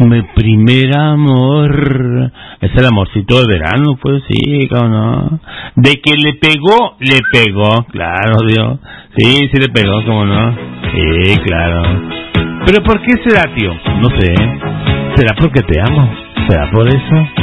Mi primer amor. Es el amorcito de verano, pues sí, cómo no. De que le pegó, claro, Dios. Sí, le pegó, cómo no. Sí, claro. ¿Pero por qué será, tío? No sé. ¿Será porque te amo? ¿Será por eso?